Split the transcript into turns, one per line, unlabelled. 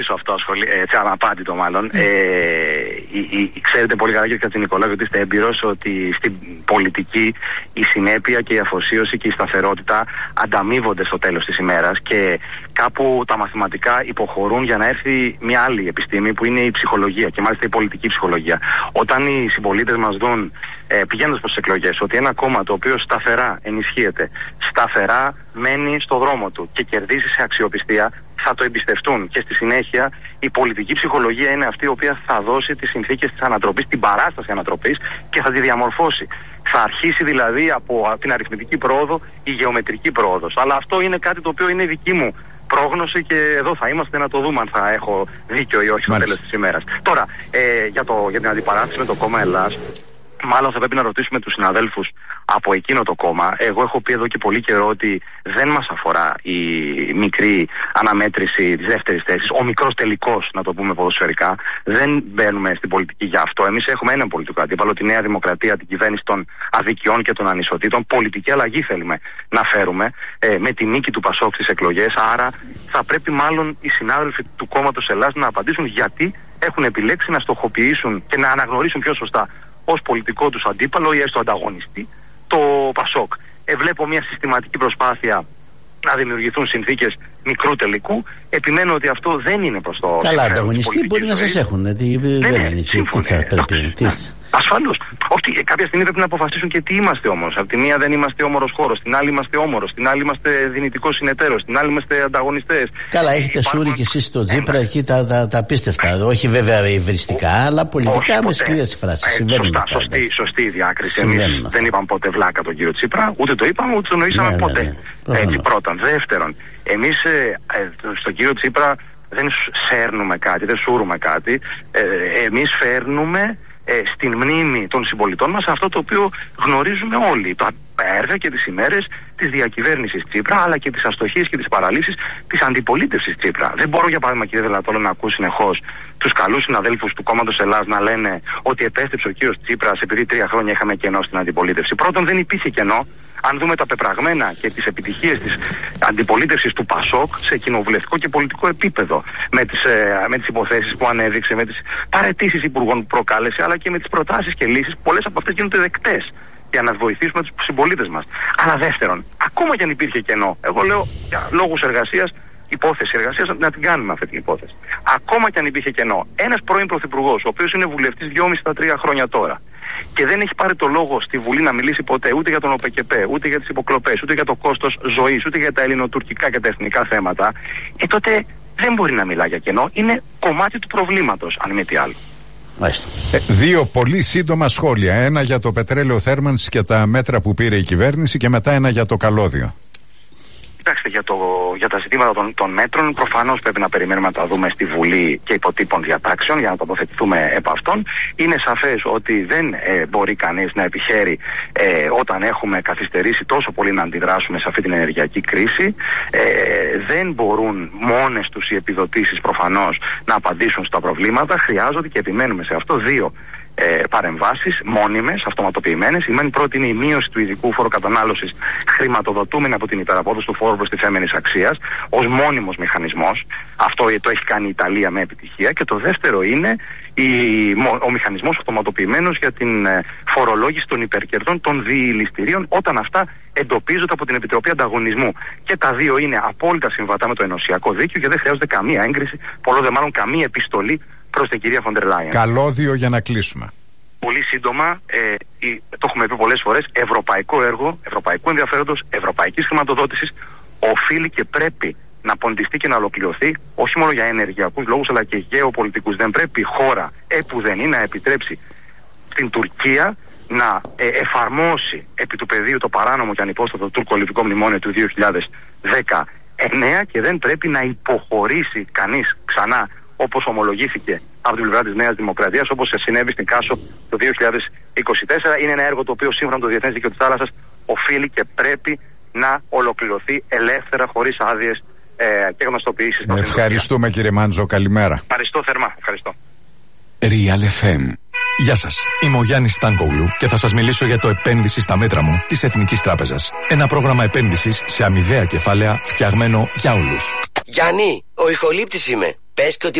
Αυτό έτσι αναπάντητο μάλλον. Ξέρετε πολύ καλά, κύριε Κατσινικολάου, ότι είστε έμπειρος, ότι στην πολιτική η συνέπεια και η αφοσίωση και η σταθερότητα ανταμείβονται στο τέλος της ημέρας και κάπου τα μαθηματικά υποχωρούν για να έρθει μια άλλη επιστήμη που είναι η ψυχολογία και μάλιστα η πολιτική ψυχολογία. Όταν οι συμπολίτες μας δουν πηγαίνοντας προς τις εκλογές ότι ένα κόμμα το οποίο σταθερά ενισχύεται, σταθερά μένει στο δρόμο του και κερδίζει σε αξιοπιστία, θα το εμπιστευτούν και στη συνέχεια η πολιτική ψυχολογία είναι αυτή η οποία θα δώσει τις συνθήκες της ανατροπής, την παράσταση ανατροπής και θα τη διαμορφώσει. Θα αρχίσει δηλαδή από την αριθμητική πρόοδο η γεωμετρική πρόοδος. Αλλά αυτό είναι κάτι το οποίο είναι δική μου πρόγνωση και εδώ θα είμαστε να το δούμε αν θα έχω δίκιο ή όχι στο τέλος της ημέρας. Τώρα, για την αντιπαράθεση με το κόμμα Ελλάς, μάλλον θα πρέπει να ρωτήσουμε τους συναδέλφους από εκείνο το κόμμα. Εγώ έχω πει εδώ και πολύ καιρό ότι δεν μας αφορά η μικρή αναμέτρηση της δεύτερης θέσης, ο μικρός τελικός, να το πούμε ποδοσφαιρικά. Δεν μπαίνουμε στην πολιτική για αυτό. Εμείς έχουμε έναν πολιτικό αντίπαλο, τη Νέα Δημοκρατία, την κυβέρνηση των αδικιών και των ανισοτήτων. Πολιτική αλλαγή θέλουμε να φέρουμε με τη νίκη του Πασόκ στις εκλογές. Άρα θα πρέπει μάλλον οι συνάδελφοι του κόμματος Ελλάς να απαντήσουν γιατί έχουν επιλέξει να στοχοποιήσουν και να αναγνωρίσουν πιο σωστά ως πολιτικό τους αντίπαλο ή έστω ανταγωνιστή το Πασόκ. Βλέπω μια συστηματική προσπάθεια να δημιουργηθούν συνθήκες μικρού τελικού. Επιμένω ότι αυτό δεν είναι προς το...
Καλά, ανταγωνιστή μπορεί να σας έχουν. Δεν είναι και τι θα πρέπει.
Ασφαλώς. Όχι, κάποια στιγμή πρέπει να αποφασίσουν και τι είμαστε όμως. Από τη μία δεν είμαστε όμορος χώρος, στην άλλη είμαστε όμορος, στην άλλη είμαστε δυνητικός συνεταίρος, στην άλλη είμαστε ανταγωνιστές.
Καλά, έχετε σούρει κι εσείς στο Τσίπρα εκεί τα πίστευτα. Όχι βέβαια υβριστικά, αλλά πολιτικά με σκληρές φράσεις.
Σωστή η διάκριση. Εμείς δεν είπαμε ποτέ βλάκα τον κύριο Τσίπρα, ούτε το είπαμε, ούτε το νοήσαμε ποτέ. Έτσι πρώτον. Δεύτερον, εμείς στον κύριο Τσίπρα δεν σέρνουμε κάτι, δεν σούρουμε κάτι. Εμείς φέρνουμε στην μνήμη των συμπολιτών μας αυτό το οποίο γνωρίζουμε όλοι, τα έργα και τις ημέρες της διακυβέρνησης Τσίπρα, αλλά και τις αστοχίες και τις παραλήψεις της αντιπολίτευσης Τσίπρα. Δεν μπορώ, για παράδειγμα, κύριε Δελατόλο, να ακούω συνεχώς τους καλούς συναδέλφους του κόμματος Ελλάς να λένε ότι επέστρεψε ο κύριος Τσίπρας επειδή 3 χρόνια είχαμε κενό στην αντιπολίτευση. Πρώτον, δεν υπήρχε κενό. Αν δούμε τα πεπραγμένα και τις επιτυχίες της αντιπολίτευσης του Πασόκ σε κοινοβουλευτικό και πολιτικό επίπεδο, με τις υποθέσεις που ανέδειξε, με τις παραιτήσεις υπουργών που προκάλεσε, αλλά και με τις προτάσεις και λύσεις, πολλές από αυτές γίνονται δεκτές για να βοηθήσουμε τους συμπολίτες μας. Αλλά δεύτερον, ακόμα και αν υπήρχε κενό, εγώ λέω για λόγους εργασίας, υπόθεση εργασίας, να την κάνουμε αυτή την υπόθεση. Ακόμα και αν υπήρχε κενό, ένας πρώην πρωθυπουργός, ο οποίος είναι βουλευτής 2,5-3 χρόνια τώρα, και δεν έχει πάρει το λόγο στη Βουλή να μιλήσει ποτέ ούτε για τον ΟΠΕΚΕΠΕ, ούτε για τις υποκλοπές, ούτε για το κόστος ζωής, ούτε για τα ελληνοτουρκικά και τα εθνικά θέματα, τότε δεν μπορεί να μιλά για κενό. Είναι κομμάτι του προβλήματος, αν μη τι άλλο.
Δύο πολύ σύντομα σχόλια. Ένα για το πετρέλαιο θέρμανσης και τα μέτρα που πήρε η κυβέρνηση και μετά ένα για το καλώδιο.
Κοιτάξτε, για τα ζητήματα των μέτρων, προφανώς πρέπει να περιμένουμε να τα δούμε στη Βουλή και υποτύπων διατάξεων για να τοποθετηθούμε επ' αυτών. Είναι σαφές ότι δεν μπορεί κανείς να επιχαίρει όταν έχουμε καθυστερήσει τόσο πολύ να αντιδράσουμε σε αυτή την ενεργειακή κρίση. Δεν μπορούν μόνες τους οι επιδοτήσεις προφανώς να απαντήσουν στα προβλήματα. Χρειάζονται, και επιμένουμε σε αυτό, 2 παρεμβάσεις μόνιμες, αυτοματοποιημένες. Η πρώτη είναι η μείωση του ειδικού φόρου κατανάλωσης, χρηματοδοτούμενη από την υπεραπόδοση του φόρου προστιθέμενης αξίας, ως μόνιμος μηχανισμός. Αυτό το έχει κάνει η Ιταλία με επιτυχία. Και το δεύτερο είναι ο μηχανισμός αυτοματοποιημένος για την φορολόγηση των υπερκερδών των διηληστηρίων, όταν αυτά εντοπίζονται από την Επιτροπή Ανταγωνισμού. Και τα δύο είναι απόλυτα συμβατά με το ενωσιακό δίκαιο και δεν χρειάζονται καμία έγκριση, πολλό δε μάλλον καμία επιστολή προς την κυρία Φοντερ Λάιεν.
Καλώδιο για να κλείσουμε.
Πολύ σύντομα, το έχουμε πει πολλές φορές, ευρωπαϊκό έργο, ευρωπαϊκού ενδιαφέροντος, ευρωπαϊκής χρηματοδότησης, οφείλει και πρέπει να ποντιστεί και να ολοκληρωθεί, όχι μόνο για ενεργειακούς λόγους αλλά και γεωπολιτικούς. Δεν πρέπει η χώρα επουδενή να επιτρέψει στην Τουρκία να εφαρμόσει επί του πεδίου το παράνομο και ανυπόστατο τουρκο-λιβικό μνημόνιο του 2019 και δεν πρέπει να υποχωρήσει κανείς ξανά, όπως ομολογήθηκε από την πλευρά της Νέας Δημοκρατίας, όπως συνέβη στην Κάσο το 2024. Είναι ένα έργο το οποίο σύμφωνα με το Διεθνές Δίκαιο της Θάλασσας οφείλει και πρέπει να ολοκληρωθεί ελεύθερα, χωρίς άδειες και γνωστοποιήσεις.
Ευχαριστούμε κύριε Μάντζο, καλημέρα.
Ευχαριστώ θερμά, ευχαριστώ.
Real FM. Γεια σας, είμαι ο Γιάννης Στάνκογλου και θα σας μιλήσω για το επένδυση στα μέτρα μου της Εθνικής Τράπεζας. Ένα πρόγραμμα επένδυσης σε αμοιβαία κεφάλαια φτιαγμένο για όλους.
Γιάννη, ο ηχολήπτης είμαι. πες και ότι